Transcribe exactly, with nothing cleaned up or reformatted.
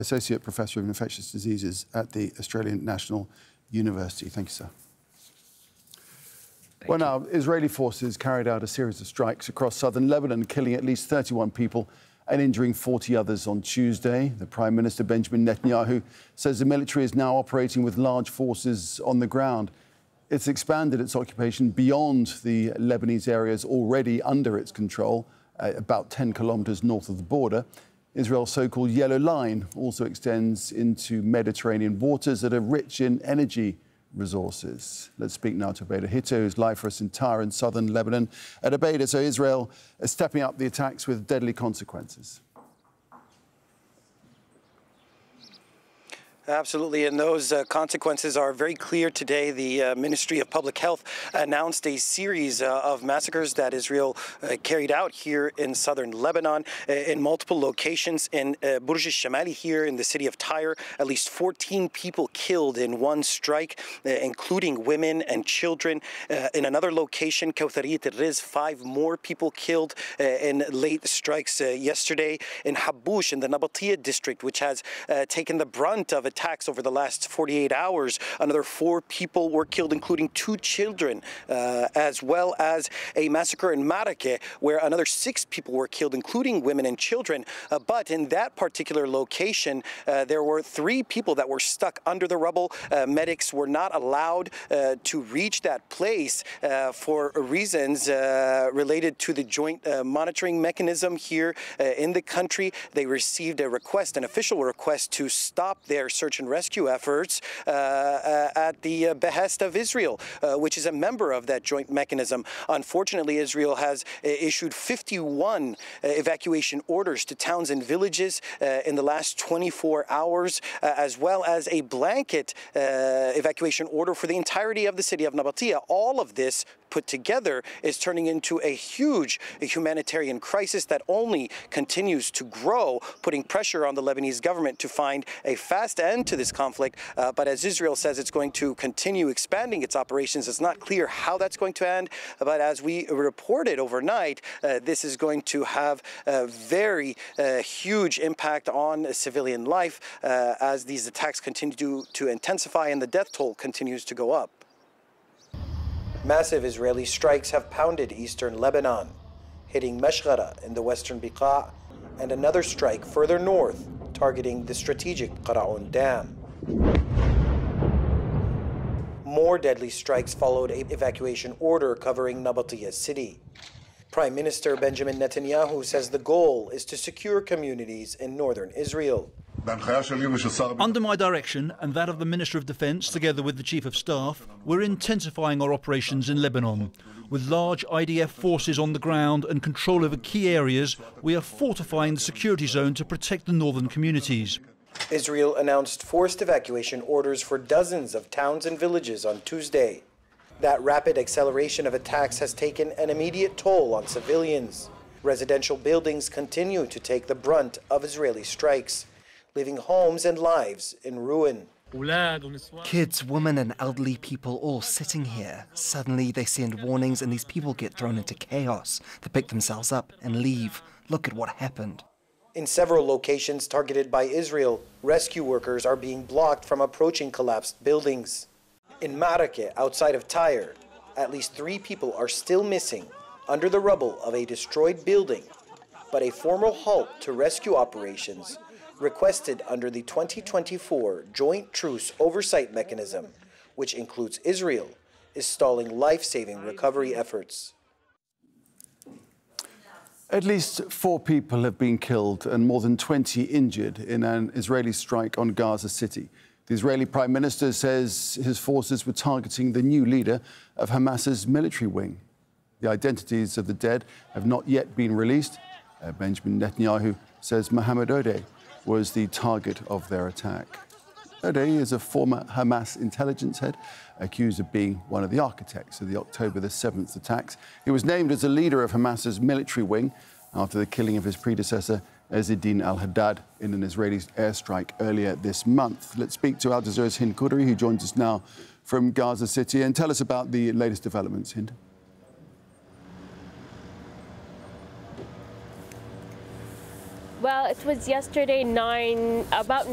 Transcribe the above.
Associate Professor of Infectious Diseases at the Australian National University. Thank you, sir. Thank well, you. now, Israeli forces carried out a series of strikes across southern Lebanon, killing at least thirty-one people and injuring forty others on Tuesday. The Prime Minister, Benjamin Netanyahu, says the military is now operating with large forces on the ground. It's expanded its occupation beyond the Lebanese areas already under its control, uh, about ten kilometres north of the border. Israel's so-called Yellow Line also extends into Mediterranean waters that are rich in energy resources. Let's speak now to Abeda Hitto, who's live for us in Tyre in southern Lebanon. At Abeda, so Israel is stepping up the attacks with deadly consequences. Absolutely, and those uh, consequences are very clear today. The uh, Ministry of Public Health announced a series uh, of massacres that Israel uh, carried out here in southern Lebanon uh, in multiple locations. In uh, Burj al-Shamali here in the city of Tyre, at least fourteen people killed in one strike, uh, including women and children. Uh, in another location, Kawthariyat al-Riz, five more people killed uh, in late strikes uh, yesterday. In Haboush, in the Nabatia district, which has uh, taken the brunt of attacks over the last forty-eight hours. Another four people were killed, including two children, uh, as well as a massacre in Marrakech, where another six people were killed, including women and children. Uh, but in that particular location, uh, there were three people that were stuck under the rubble. Uh, medics were not allowed uh, to reach that place uh, for reasons uh, related to the joint uh, monitoring mechanism here uh, in the country. They received a request, an official request, to stop their search and rescue efforts uh, uh, at the uh, behest of Israel, uh, which is a member of that joint mechanism. Unfortunately, Israel has uh, issued fifty-one uh, evacuation orders to towns and villages uh, in the last twenty-four hours, uh, as well as a blanket uh, evacuation order for the entirety of the city of Nabatia. All of this put together is turning into a huge humanitarian crisis that only continues to grow, putting pressure on the Lebanese government to find a fast end to this conflict. Uh, but as Israel says it's going to continue expanding its operations, it's not clear how that's going to end. But as we reported overnight, uh, this is going to have a very uh, huge impact on civilian life uh, as these attacks continue to, to intensify and the death toll continues to go up. Massive Israeli strikes have pounded eastern Lebanon, hitting Meshghara in the western Beqa, and another strike further north, targeting the strategic Qara'un Dam. More deadly strikes followed an evacuation order covering Nabatia city. Prime Minister Benjamin Netanyahu says the goal is to secure communities in northern Israel. Under my direction and that of the Minister of Defence, together with the Chief of Staff, we're intensifying our operations in Lebanon. With large I D F forces on the ground and control over key areas, we are fortifying the security zone to protect the northern communities. Israel announced forced evacuation orders for dozens of towns and villages on Tuesday. That rapid acceleration of attacks has taken an immediate toll on civilians. Residential buildings continue to take the brunt of Israeli strikes, leaving homes and lives in ruin. Kids, women and elderly people all sitting here. Suddenly they send warnings and these people get thrown into chaos. They pick themselves up and leave. Look at what happened. In several locations targeted by Israel, rescue workers are being blocked from approaching collapsed buildings. In Marrakech, outside of Tyre, at least three people are still missing under the rubble of a destroyed building, but a formal halt to rescue operations requested under the twenty twenty-four Joint Truce Oversight Mechanism, which includes Israel, is stalling life-saving recovery efforts. At least four people have been killed and more than twenty injured in an Israeli strike on Gaza City. The Israeli Prime Minister says his forces were targeting the new leader of Hamas's military wing. The identities of the dead have not yet been released. Uh, Benjamin Netanyahu says Mohammed Odeh was the target of their attack. Odeh is a former Hamas intelligence head, accused of being one of the architects of the October the seventh attacks. He was named as the leader of Hamas's military wing after the killing of his predecessor, Ezzedine al-Haddad, in an Israeli airstrike earlier this month. Let's speak to Al Jazeera's Hind Qudri, who joins us now from Gaza City, and tell us about the latest developments, Hind. Well, it was yesterday nine, about